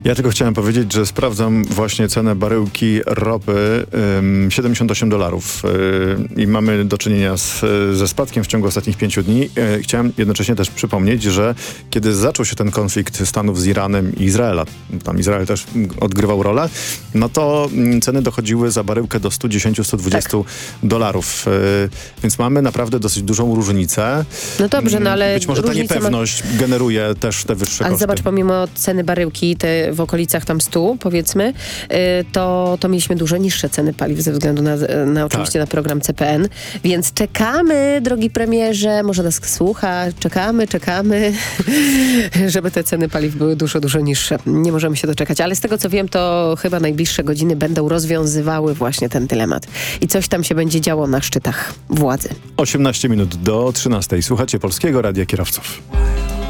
Ja tylko chciałem powiedzieć, że sprawdzam właśnie cenę baryłki ropy $78 i mamy do czynienia ze spadkiem w ciągu ostatnich 5 dni. Chciałem jednocześnie też przypomnieć, że kiedy zaczął się ten konflikt Stanów z Iranem i Izraela, tam Izrael też odgrywał rolę, no to ceny dochodziły za baryłkę do $110-120 dolarów. Więc mamy naprawdę dosyć dużą różnicę. No dobrze, no ale być może ta niepewność generuje też te wyższe ale koszty. zobacz, pomimo ceny baryłki, te w okolicach tam 100, powiedzmy, to mieliśmy dużo niższe ceny paliw ze względu na oczywiście na program CPN. Więc czekamy, drogi premierze, może nas słucha, czekamy, żeby te ceny paliw były dużo niższe. Nie możemy się doczekać, ale z tego co wiem, to chyba najbliższe godziny będą rozwiązywały właśnie ten dylemat. I coś tam się będzie działo na szczytach władzy. 18 minut do 13. Słuchacie Polskiego Radia Kierowców.